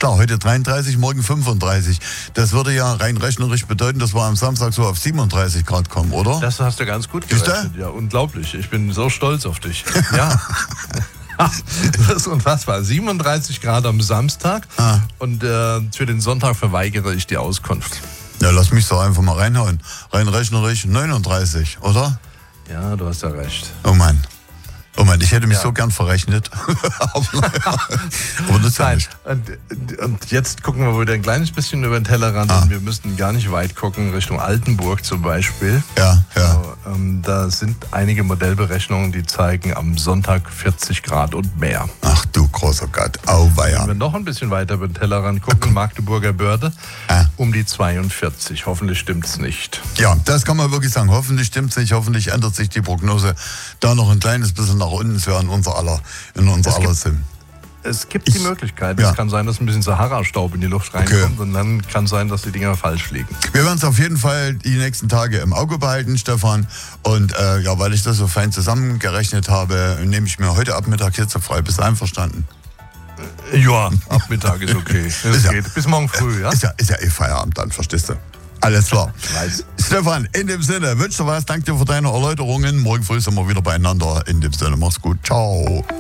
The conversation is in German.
klar, heute 33, morgen 35. Das würde ja rein rechnerisch bedeuten, dass wir am Samstag so auf 37 Grad kommen, oder? Das hast du ganz gut gerechnet. Ja, unglaublich. Ich bin so stolz auf dich. Ja. Das ist unfassbar. 37 Grad am Samstag und für den Sonntag verweigere ich die Auskunft. Ja, lass mich doch einfach mal reinhauen. Rein rechnerisch 39, oder? Ja, du hast ja recht. Oh Mann, ich hätte mich so gern verrechnet. aber das ist ja nicht. Und jetzt gucken wir wieder ein kleines bisschen über den Tellerrand. Und wir müssten gar nicht weit gucken, Richtung Altenburg zum Beispiel. Ja. Also, da sind einige Modellberechnungen, die zeigen am Sonntag 40 Grad und mehr. Ach du großer Gott, auweia. Wenn wir noch ein bisschen weiter über den Tellerrand gucken, Magdeburger Börde, um die 42. Hoffentlich stimmt's nicht. Ja, das kann man wirklich sagen. Hoffentlich stimmt's nicht, hoffentlich ändert sich die Prognose da noch ein kleines bisschen nach unten. Es wäre in unser aller Sinn. Es gibt die Möglichkeit. Es kann sein, dass ein bisschen Sahara-Staub in die Luft reinkommt und dann kann sein, dass die Dinger falsch liegen. Wir werden es auf jeden Fall die nächsten Tage im Auge behalten, Stefan. Und weil ich das so fein zusammengerechnet habe, nehme ich mir heute ab Mittag jetzt frei. Bist du einverstanden? Ja, ab Mittag ist okay. Das geht. Bis morgen früh, ja? Ist ja Feierabend dann, verstehst du? Alles klar. Stefan, in dem Sinne, wünsche dir was. Danke dir für deine Erläuterungen. Morgen früh sind wir wieder beieinander. In dem Sinne, mach's gut. Ciao.